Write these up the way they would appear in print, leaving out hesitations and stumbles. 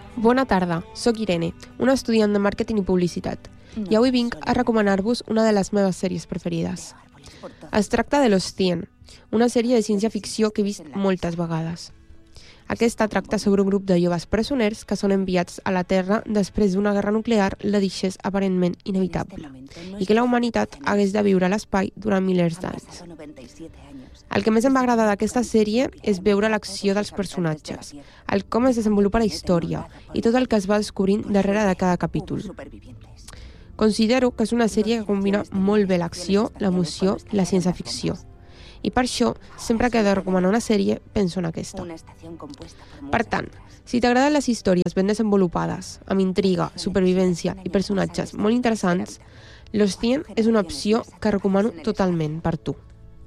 Bona tarda, sóc Irene, una estudiant de màrqueting i publicitat, i avui vinc a recomanar-vos una de les meves sèries preferides. Es tracta de Los 100, una sèrie de ciència-ficció que he vist moltes vegades. Aquesta tracta sobre un grup de joves presoners que són enviats a la Terra després d'una guerra nuclear la deixés aparentment inevitable i que la humanitat hagués de viure a l'espai durant milers d'anys. El que més em va agradar d'aquesta sèrie és veure l'acció dels personatges, el com es desenvolupa la història i tot el que es va descobrint darrere de cada capítol. Considero que és una sèrie que combina molt bé l'acció, l'emoció i la ciència-ficció. I per això, sempre que he de recomanar una sèrie, penso en aquesta. Per tant, si t'agraden les històries ben desenvolupades, amb intriga, supervivència i personatges molt interessants, Los 100 és una opció que recomano totalment per tu.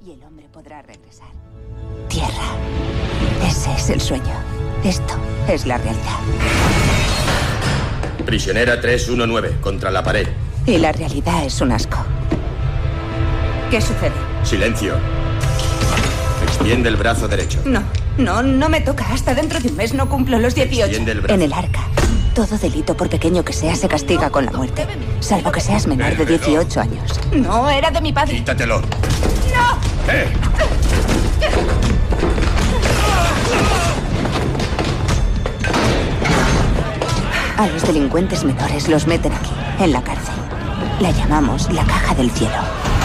Tierra. Ese es el sueño. Esto es la realidad. Prisionera 319, contra la pared. Y la realidad es un asco. ¿Qué sucede? Silencio. Extiende el brazo derecho. No me toca. Hasta dentro de un mes no cumplo los 18. Extiende el brazo. En el arca, todo delito, por pequeño que sea, se castiga con la muerte. Salvo que seas menor de 18 años. No, era de mi padre. Quítatelo. ¡No! A los delincuentes menores los meten aquí, en la cárcel. La llamamos la caja del cielo.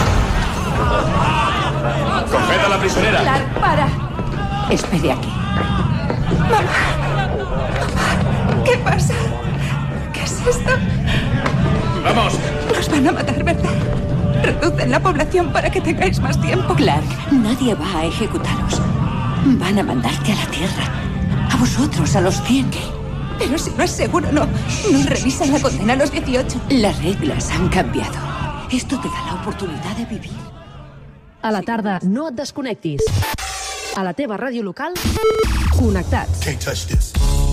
¡Coged a la prisionera! Clark, para. Espere aquí. Mamá. ¿Qué pasa? ¿Qué es esto? ¡Vamos! Nos van a matar, ¿verdad? Reducen la población para que tengáis más tiempo. Clark, nadie va a ejecutaros. Van a mandarte a la Tierra. A vosotros, a los 100. Pero si no es seguro, no revisan la condena a los 18. Las reglas han cambiado. Esto te da la oportunidad de vivir. A la tarda, no et desconnectis. A la teva ràdio local, connectats. Can't touch this.